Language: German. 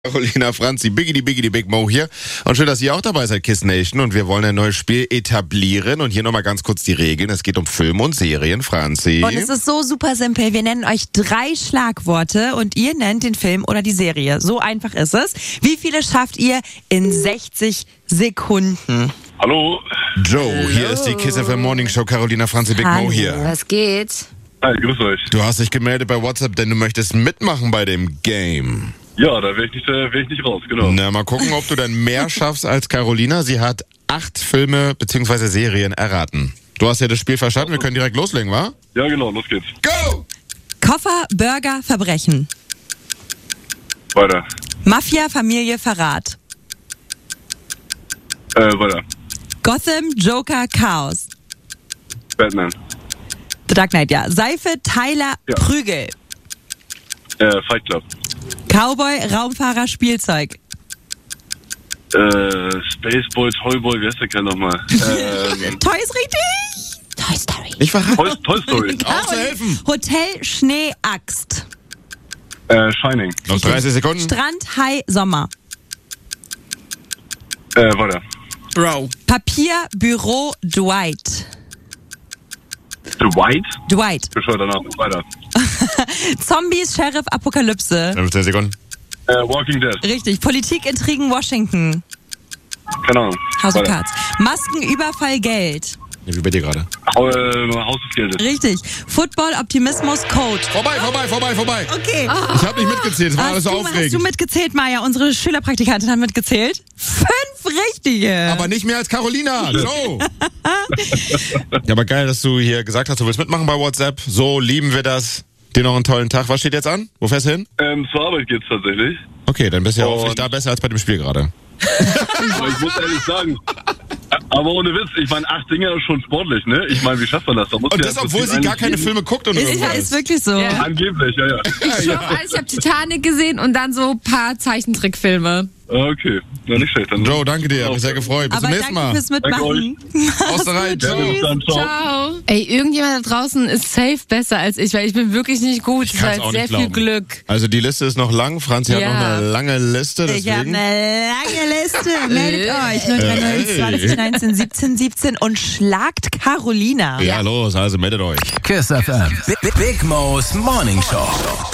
Carolina Franzi, Biggity Big Mo hier. Und schön, dass ihr auch dabei seid, Kiss Nation. Und wir wollen ein neues Spiel etablieren. Und hier nochmal ganz kurz die Regeln. Es geht um Filme und Serien, Franzi. Und es ist so super simpel. Wir nennen euch 3 Schlagworte und ihr nennt den Film oder die Serie. So einfach ist es. Wie viele schafft ihr in 60 Sekunden? Hallo. Joe, hier ist die Kiss FM Morning Show. Carolina Franzi, Big Mo hier. Was geht? Hi, grüß euch. Du hast dich gemeldet bei WhatsApp, denn du möchtest mitmachen bei dem Game. Ja, da wäre ich nicht raus, genau. Na, mal gucken, ob du dann mehr schaffst als Carolina. Sie hat 8 Filme bzw. Serien erraten. Du hast ja das Spiel verstanden, wir können direkt loslegen, wa? Ja, genau, los geht's. Go! Koffer, Burger, Verbrechen. Weiter. Mafia, Familie, Verrat. Weiter. Gotham, Joker, Chaos. Batman. The Dark Knight, ja. Seife, Tyler, Ja. Prügel. Fight Club. Cowboy, Raumfahrer, Spielzeug. Spaceboy, Toyboy, wie heißt der Kerl nochmal? Toy ist richtig. Toy Story. Ich verrate. Toy Story. Auch zu helfen. Hotel, Schnee, Axt. Shining. Noch 30 Sekunden. Strand, Hai, Sommer. Weiter. Bro. Papier, Büro, Dwight. Dwight? Bescheuerter Name. Weiter. Zombies, Sheriff, Apokalypse. 15 Sekunden. Walking Dead. Richtig. Politik, Intrigen, Washington. Keine Ahnung. House of Weiter. Cards. Masken, Überfall, Geld. Ja, wie bei dir gerade. Haus des Geldes. Richtig. Football, Optimismus, Code. Vorbei. Okay. Ich habe nicht mitgezählt, es war alles so Hast du aufregend. mitgezählt, Maja? Unsere Schülerpraktikantin hat mitgezählt. 5 richtige. Aber nicht mehr als Carolina. Joe. Ja, aber geil, dass du hier gesagt hast, du willst mitmachen bei WhatsApp. So lieben wir das. Dir noch einen tollen Tag. Was steht jetzt an? Wo fährst du hin? Zur Arbeit geht's tatsächlich. Okay, dann bist du ja Und- hoffentlich da besser als bei dem Spiel gerade. Aber ich muss ehrlich sagen, aber ohne Witz, ich meine, 8 Dinger ist schon sportlich, ne? Ich meine, wie schafft man das? Da muss Und ja das, im obwohl Prinzip sie gar eigentlich keine jeden- Filme guckt und irgendwas. Ist wirklich so. Ja. Angeblich, ja. Ich habe Titanic gesehen und dann so ein paar Zeichentrickfilme. Okay, ja, nicht schlecht. Dann Joe, danke dir. Hab mich sehr gefreut. Bis Aber zum nächsten danke Mal. fürs Mitmachen. Aus der Reihe. Gerne, bis Ciao. dann, ciao. Ciao. Ey, irgendjemand da draußen ist safe besser als ich, weil ich bin wirklich nicht gut. Ich Das kann's ist auch halt sehr nicht viel glauben. Glück. Also die Liste ist noch lang. Franzi hat Ja. noch eine lange Liste. Ich habe Deswegen. eine lange Liste. Meldet euch 030 20 19 17 17 und schlagt Carolina. Ja, los, also meldet euch. Kiss FM. Big Mo's Morning Show.